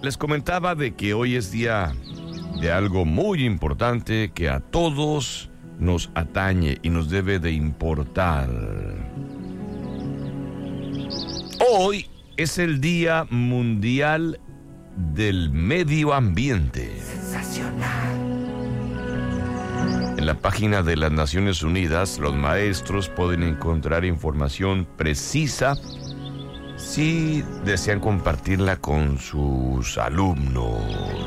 les comentaba de que hoy es día de algo muy importante que a todos nos atañe y nos debe de importar. Hoy es el Día Mundial del Medio Ambiente. Sensacional. En la página de las Naciones Unidas, los maestros pueden encontrar información precisa si desean compartirla con sus alumnos.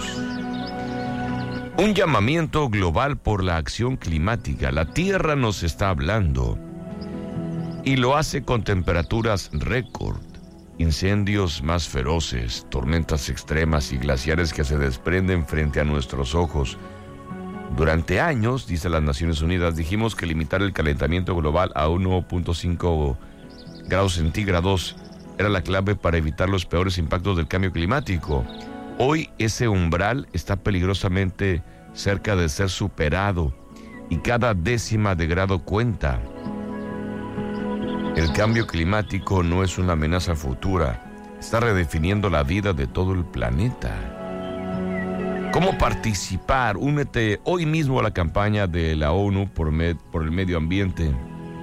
Un llamamiento global por la acción climática. La Tierra nos está hablando y lo hace con temperaturas récord, incendios más feroces, tormentas extremas y glaciares que se desprenden frente a nuestros ojos. Durante años, dice las Naciones Unidas, dijimos que limitar el calentamiento global a 1.5 grados centígrados era la clave para evitar los peores impactos del cambio climático. Hoy ese umbral está peligrosamente cerca de ser superado y cada décima de grado cuenta. El cambio climático no es una amenaza futura, está redefiniendo la vida de todo el planeta. ¿Cómo participar? Únete hoy mismo a la campaña de la ONU por el medio ambiente.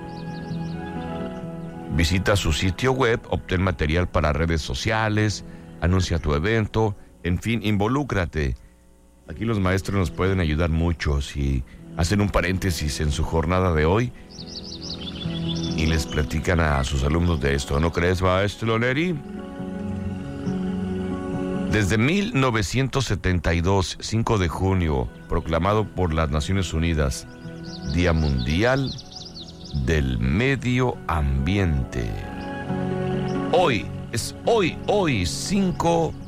Visita su sitio web, obtén material para redes sociales, anuncia tu evento, en fin, involúcrate. Aquí los maestros nos pueden ayudar mucho si hacen un paréntesis en su jornada de hoy y les platican a sus alumnos de esto. ¿No crees, maestro Neri? Desde 1972, 5 de junio, proclamado por las Naciones Unidas, Día Mundial del Medio Ambiente. Hoy, 5